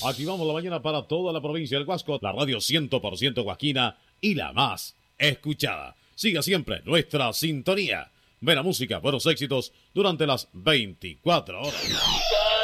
Activamos la mañana para toda la provincia del Huasco, la radio 100% huasquina y la más escuchada. Siga siempre nuestra sintonía. Buena música, buenos éxitos durante las 24 horas.